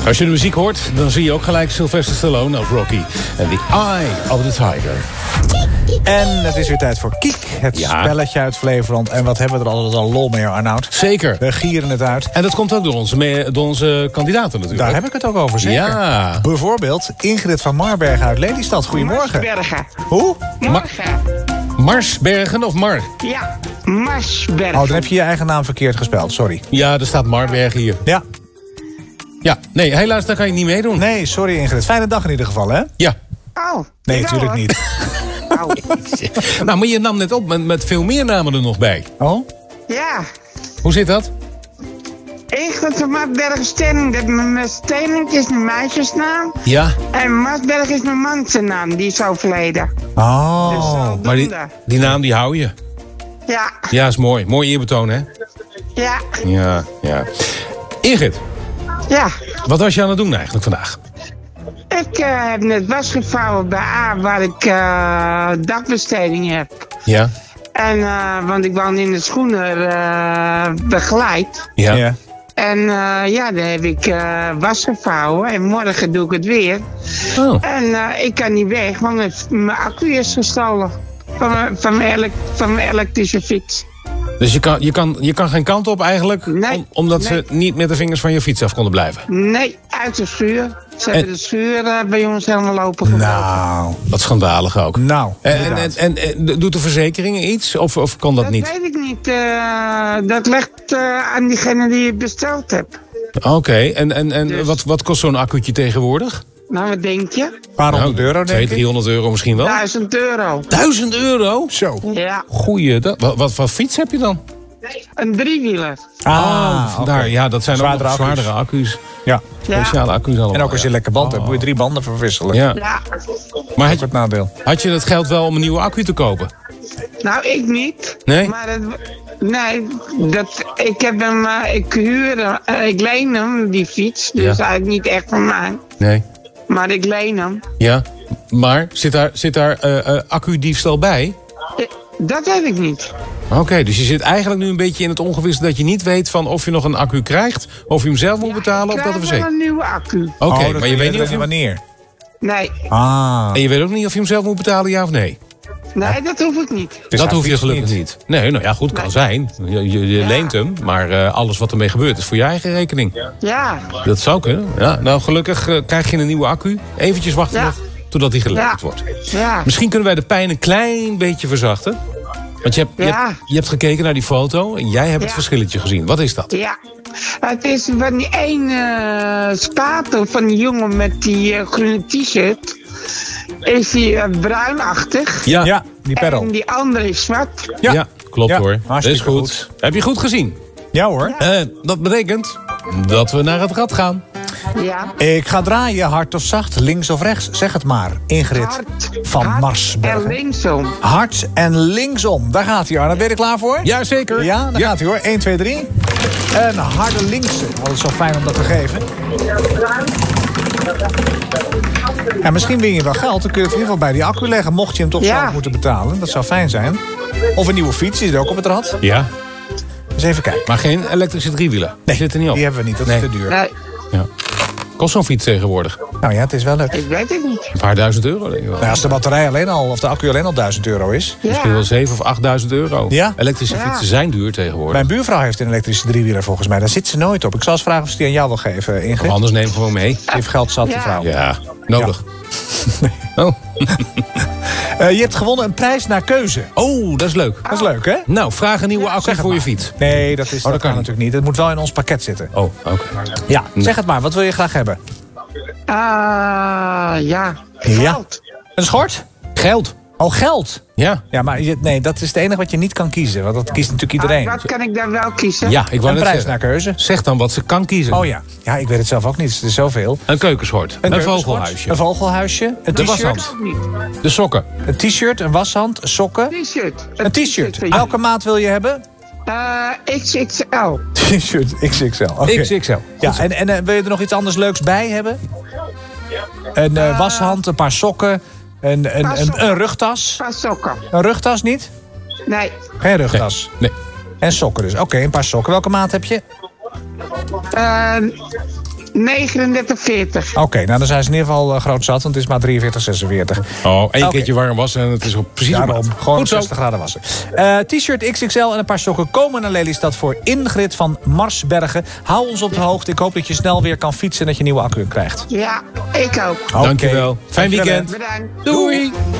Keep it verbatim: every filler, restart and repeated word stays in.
Als je de muziek hoort, dan zie je ook gelijk Sylvester Stallone als Rocky. En The Eye of the Tiger. En het is weer tijd voor Kiek, het Ja. spelletje uit Flevoland. En wat hebben we er altijd al lol mee, Arnoud? Zeker. We gieren het uit. En dat komt ook door onze, me- door onze kandidaten natuurlijk. Daar heb ik het ook over, zeker. Ja. Bijvoorbeeld Ingrid van Marbergen uit Lelystad. Goedemorgen. Marsbergen. Hoe? Morgen. Marsbergen of Mar? Ja, Marsbergen. Oh, dan heb je je eigen naam verkeerd gespeld, sorry. Ja, er staat Marbergen hier. Ja. Ja, nee, helaas, daar kan je niet meedoen. Nee, sorry Ingrid. Fijne dag in ieder geval, hè? Ja. Oh, Nee, jawel, natuurlijk hoor. niet. Oh. Nou, maar je nam net op met, met veel meer namen er nog bij. Oh? Ja, Hoe zit dat? Ingrid van Marsbergen Stenning. Dat mijn mijn Stenning is mijn meisjesnaam. Ja. En Marsberg is mijn man zijn naam. Die is overleden. Dus Oh. zodoende. Maar die, die naam, die hou je. Ja, Ja, is mooi. Mooi eerbetoon, hè? ja, Ja, ja. Ingrid, ja. wat was je aan het doen eigenlijk vandaag? Ik eh, heb net was gevouwen bij A, waar ik eh dagbesteding heb. Ja. En, eh, want ik woon in de schoenen eh, begeleid. Ja. Ja. En uh, ja, dan heb ik uh, was gevouwen en morgen doe ik het weer. Oh. En uh, ik kan niet weg, want mijn, mijn accu is gestolen. Van mijn, van mijn, elek, van mijn elektrische fiets. Dus je kan, je, kan, je kan geen kant op eigenlijk? Nee, om- omdat nee. ze niet met de vingers van je fiets af konden blijven? Nee, uit de schuur. Ze En- hebben de schuur uh, bij ons helemaal opengebroken. Nou. Wat schandalig ook. Nou. En, en, inderdaad. en, en doet de verzekering iets? Of, of kan dat, dat niet? weet ik niet. Uh, dat ligt uh, aan diegene die het besteld hebt. Oké, en, en, en Dus- wat, wat kost zo'n accu'tje tegenwoordig? Nou, wat denk je? Een paar honderd euro, denk twee, ik. driehonderd euro misschien wel? Duizend euro. Duizend euro? Zo. Ja, Goeie. Dat, wat, wat voor fiets heb je dan? een driewieler. Ah, Vandaar, oké. ja, dat zijn Zwaardere ook nog accu's. zwaardere accu's. Ja. Ja. Speciale accu's allemaal. En ook als je ja. lekker band hebt, moet je drie banden verwisselen. Ja. Ja. Maar Dat had, is het nadeel. had je het geld wel om een nieuwe accu te kopen? Nou, ik niet. Nee? Maar het, nee, dat, ik heb hem, uh, ik huur hem, uh, ik leen hem, die fiets. Dus Ja. eigenlijk niet echt van mij. Nee. Maar ik leen hem. Ja. Maar zit daar, zit daar uh, uh, accu-diefstal bij? Eh, Dat weet ik niet. Oké, dus je zit eigenlijk nu een beetje in het ongewisse dat je niet weet van of je nog een accu krijgt, of je hem zelf moet betalen ik of dat de krijg wel verzekering. een nieuwe accu. Oké, Oh, dat maar je weet weet niet of je wanneer. Nee, Ah. en je weet ook niet of je hem zelf moet betalen, ja of nee? nee, dat hoef ik niet. Dus dat hij hoef je fietst gelukkig niet. Nee, nou ja, goed, kan zijn. Je, je, je Ja. leent hem, maar uh, alles wat ermee gebeurt is voor je eigen rekening. Ja, Dat zou kunnen. Ja, nou, gelukkig uh, krijg je een nieuwe accu. Eventjes wachten Ja. nog totdat die geleverd Ja. wordt. ja. Misschien kunnen wij de pijn een klein beetje verzachten. Want je hebt, je, Ja. hebt, je hebt gekeken naar die foto en jij hebt het Ja. verschilletje gezien. Wat is dat? Ja, het is van die ene uh, spatel van die jongen met die uh, groene t-shirt. Is die uh, bruinachtig. Ja, Ja, die perl. En die andere is zwart. ja. Ja. klopt Ja, hoor. Dat is hartstikke goed. goed. Heb je goed gezien? Ja hoor. Eh, dat betekent dat we naar het rad gaan. Ja. Ik ga draaien, hard of zacht, links of rechts. Zeg het maar, Ingrid Hard, van hard Marsbergen. en linksom. Hard en linksom. Daar gaat hij, Arno. Ben je er klaar voor? Jazeker. Ja, daar gaat hij hoor. één, twee, drie. Een harde linkse. Altijd zo fijn om dat te geven. En misschien win je wel geld. Dan kun je het in ieder geval bij die accu leggen. Mocht je hem toch Ja. zelf moeten betalen. Dat zou fijn zijn. Of een nieuwe fiets. Die zit ook op het rad. Ja, Eens even kijken. maar geen elektrische driewieler. Die zit er niet op. Die hebben we niet. Dat Nee. is te duur. Nee, Ja. Kost zo'n fiets tegenwoordig? Nou ja, het is wel leuk. ik weet het niet. Een paar duizend euro, denk ik wel. Nou, als de batterij alleen al, of de accu alleen al duizend euro is. Misschien wel Ja, zeven of achtduizend euro. Ja? Elektrische Ja. fietsen zijn duur tegenwoordig. Mijn buurvrouw heeft een elektrische driewieler volgens mij. Daar zit ze nooit op. Ik zal eens vragen of ze die aan jou wil geven, Ingrid. Of anders neem gewoon mee. Die heeft geld zat, die Ja. vrouw. Ja, nodig. Oh. Uh, je hebt gewonnen een prijs naar keuze. oh, dat is leuk. Dat is leuk, hè? Nou, vraag een nieuwe accu zeg het voor je maar. fiets. Nee, dat, is, dat, kan kan niet. natuurlijk niet. Het moet wel in ons pakket zitten. Oh, oké. Ja, zeg het maar. Wat wil je graag hebben? Ah, ja. Ja. Geld. Een schort? Geld. Oh, geld. Ja. Ja, maar je, nee, dat is het enige wat je niet kan kiezen. Want dat kiest natuurlijk iedereen. Ah, wat kan ik dan wel kiezen? Ja, ik wou Een net prijs zeggen. naar keuze. Zeg dan wat ze kan kiezen. Oh ja. Ja, ik weet het zelf ook niet. Het is zoveel. Een keukenschort. Een, keukenschort, vogelhuisje. Een vogelhuisje. Een De t-shirt. washand. Ook niet. De sokken. Een t-shirt, een washand, sokken. T-shirt. Een t-shirt. van jou. Welke maat wil je hebben? Eh, X X L. T-shirt X X L. Oké. X X L. Ja, en, en eh, wil je er nog iets anders leuks bij hebben? Een eh, washand, een paar sokken, een, een, Paar een, sokken. een rugtas. Paar sokken. Een rugtas niet? Nee. Geen rugtas. Nee. En sokken dus. Oké, een paar sokken. Welke maat heb je? Eh, negenendertig veertig. Oké, okay, nou dan zijn ze in ieder geval uh, groot zat, want het is maar drieënveertig zesenveertig. Oh, één okay. keertje warm wassen en het is ook precies Daarom, om. gewoon Goed zo. zestig graden wassen. Uh, T-shirt X X L en een paar sokken komen naar Lelystad voor Ingrid van Marsbergen. Hou ons op de hoogte. Ik hoop dat je snel weer kan fietsen en dat je een nieuwe accu krijgt. Ja, ik ook. Okay. Dankjewel. Fijn weekend. Bedankt. Doei.